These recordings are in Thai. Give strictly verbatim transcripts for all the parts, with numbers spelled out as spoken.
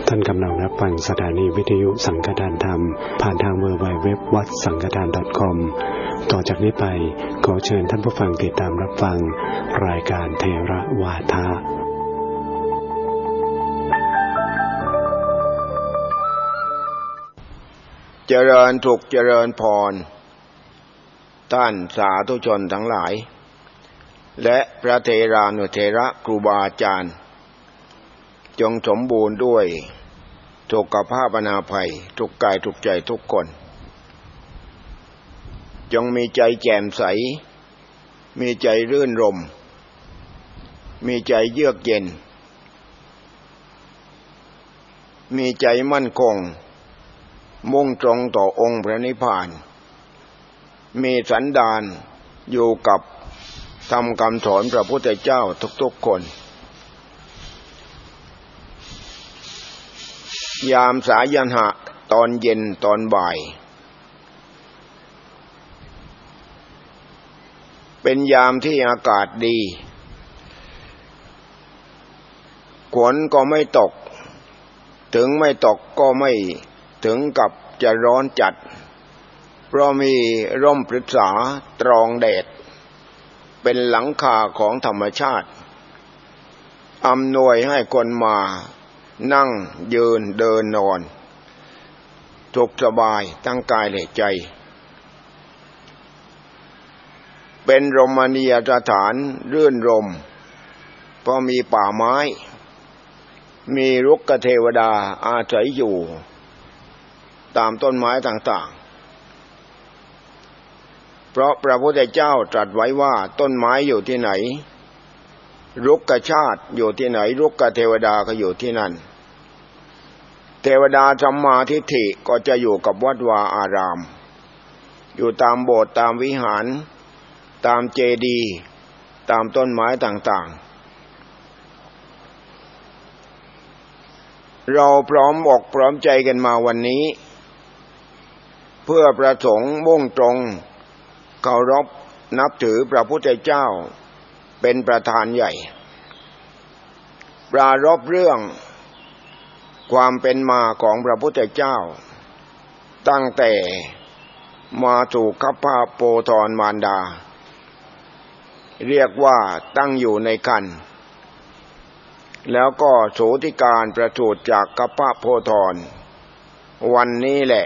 ท่านกำลังรับฟังสถานีวิทยุสังฆทานธรรมผ่านทาง ดับเบิลยู ดับเบิลยู ดับเบิลยู ดอท วัดสังฆทาน ดอท คอม ต่อจากนี้ไปขอเชิญท่านผู้ฟังติดตามรับฟังรายการเทระวาทะเจริญสุขเจริญพรท่านสาธุชนทั้งหลายและพระเทรานุเถระครูบาอาจารย์จงสมบูรณ์ด้วยสุขภาพอนาภัยทุกกายทุกใจทุกคนจงมีใจแจ่มใสมีใจรื่นรมมีใจเยือกเย็นมีใจมั่นคงมุ่งตรงต่อองค์พระนิพพานมีสันดานอยู่กับธรรมคำสอนพระพุทธเจ้าทุกๆคนยามสายันหะตอนเย็นตอนบ่ายเป็นยามที่อากาศดีฝนก็ไม่ตกถึงไม่ตกก็ไม่ถึงกับจะร้อนจัดเพราะมีร่มพฤกษาตรองแดดเป็นหลังคาของธรรมชาติอำนวยให้คนมานั่งยืนเดินนอนสุขสบายทั้งกายและใจเป็นรมณียสถานรื่นรมเพราะมีป่าไม้มีรุกขเทวดาอาศัยอยู่ตามต้นไม้ต่างๆเพราะพระพุทธเจ้าตรัสไว้ว่าต้นไม้อยู่ที่ไหนรุกขชาติอยู่ที่ไหนรุกขเทวดาก็อยู่ที่นั่นเทวดาสัมมาทิฏฐิก็จะอยู่กับวัดวาอารามอยู่ตามโบสถ์ตามวิหารตามเจดีย์ตามต้นไม้ต่างๆเราพร้อมอกพร้อมใจกันมาวันนี้เพื่อประสงค์มุ่งตรงเคารพนับถือพระพุทธเจ้าเป็นประธานใหญ่ปรารภเรื่องความเป็นมาของพระพุทธเจ้าตั้งแต่มาสู่คัพพะโพธรมารดาเรียกว่าตั้งอยู่ในครรภ์แล้วก็โสติการประสูติจากคัพพะโพธรวันนี้แหละ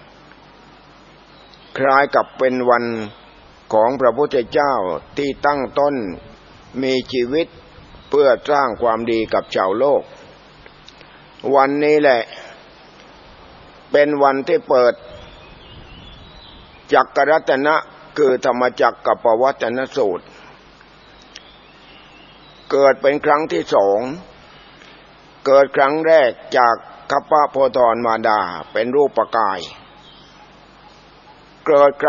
คล้ายกับเป็นวันของพระพุทธเจ้าที่ตั้งต้นมีชีวิตเพื่อสร้างความดีกับชาวโลกวันนี้แหละเป็นวันที่เปิดจักรรัตนะคือธรรมจักรกับปวัตตนสูตรเกิดเป็นครั้งที่สองเกิดครั้งแรกจากคัพพะโพธรมารดาเป็นรูปกายเกิด